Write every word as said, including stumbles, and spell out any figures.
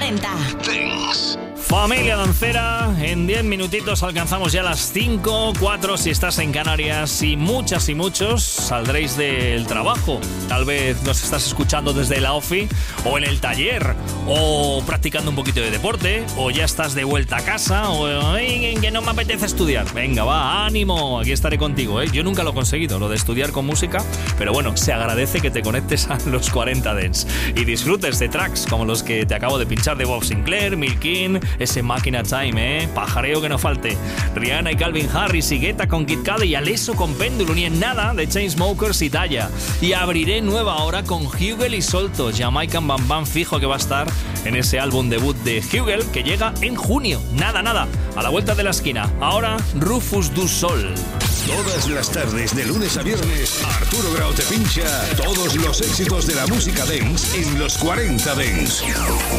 cuarenta. Dance. Familia dancera, en diez minutitos alcanzamos ya las cinco, cuatro si estás en Canarias y muchas y muchos saldréis del trabajo. Tal vez nos estás escuchando desde la ofi o en el taller o practicando un poquito de deporte o ya estás de vuelta a casa o "Ay, que no me apetece estudiar". Venga, va, ánimo, aquí estaré contigo, ¿eh? Yo nunca lo he conseguido, lo de estudiar con música, pero bueno, se agradece que te conectes a los cuarenta Dance y disfrutes de tracks como los que te acabo de pinchar de Bob Sinclair, Milkin, ese Máquina Time, ¿eh? Pajareo que no falte. Rihanna y Calvin Harris y Guetta con Kid Cudi y Alesso con Pendulum y en nada de Chainsmokers y Talla. Y abriré nueva hora con Hugel y Solto. Jamaican Bam Bam fijo que va a estar en ese álbum debut de Hugel que llega en junio. Nada, nada. A la vuelta de la esquina. Ahora, Rufus du Sol. Todas las tardes, de lunes a viernes, Arturo Grau te pincha todos los éxitos de la música dance en los cuarenta Dance.